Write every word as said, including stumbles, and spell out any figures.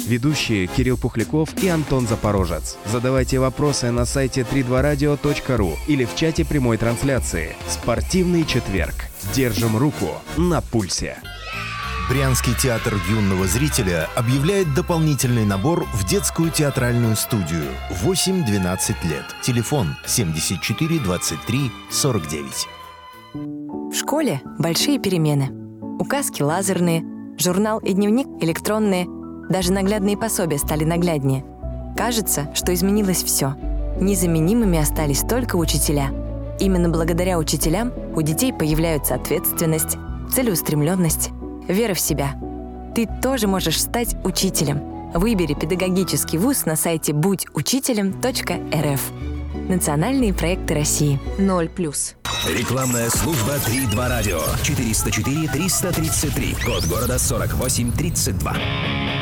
Ведущие Кирилл Пухляков и Антон Запорожец. Задавайте вопросы на сайте три два радио точка ру или в чате прямой трансляции. Спортивный четверг. Держим руку на пульсе. Брянский театр юного зрителя объявляет дополнительный набор в детскую театральную студию восемь-двенадцать лет. Телефон семьдесят четыре двадцать три сорок девять. В школе большие перемены. Указки лазерные, журнал и дневник электронные, даже наглядные пособия стали нагляднее. Кажется, что изменилось все. Незаменимыми остались только учителя. Именно благодаря учителям у детей появляются ответственность, целеустремленность, вера в себя. Ты тоже можешь стать учителем. Выбери педагогический вуз на сайте будь учителем точка эр эф. Национальные проекты России. ноль плюс. Рекламная служба три два радио. четыреста четыре триста тридцать три. Код города сорок восемь тридцать два.